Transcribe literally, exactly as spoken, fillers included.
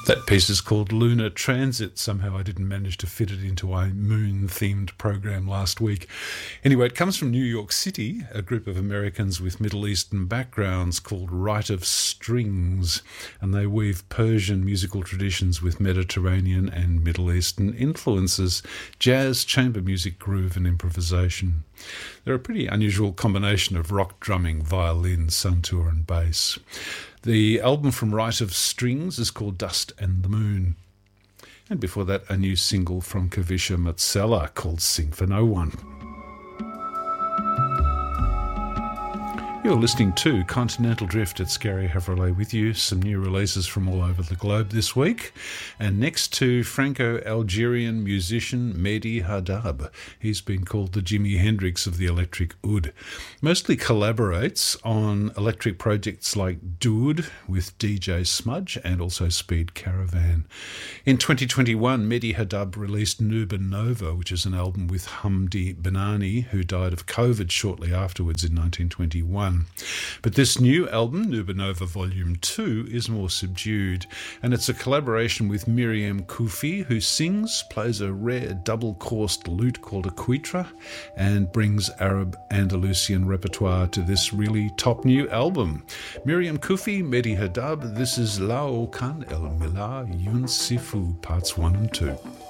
That piece is called Lunar Transit. Somehow I didn't manage to fit it into a moon-themed program last week. Anyway, it comes from New York City, a group of Americans with Middle Eastern backgrounds called Rite of Strings, and they weave Persian musical traditions with Mediterranean and Middle Eastern influences, jazz, chamber music, groove and improvisation. They're a pretty unusual combination of rock drumming, violin, santur and bass. The album from Rite of Strings is called Dust and the Moon. And before that, a new single from Kavisha Matsela called Sing for No One. You're listening to Continental Drift at Scary Chevrolet with you. Some new releases from all over the globe this week. And next to Franco-Algerian musician Mehdi Haddad. He's been called the Jimi Hendrix of the electric oud. Mostly collaborates on electric projects like Dude with D J Smudge and also Speed Caravan. In twenty twenty-one, Mehdi Haddad released Nuba Nova, which is an album with Hamdi Banani, who died of COVID shortly afterwards in nineteen twenty-one. But this new album, Nuba Nova Volume two, is more subdued, and it's a collaboration with Miriam Koufi, who sings, plays a rare double-coursed lute called a quitra, and brings Arab Andalusian repertoire to this really top new album. Miriam Koufi, Mehdi Haddad, this is Lao Kan El Mila Yun Sifu, parts one and two.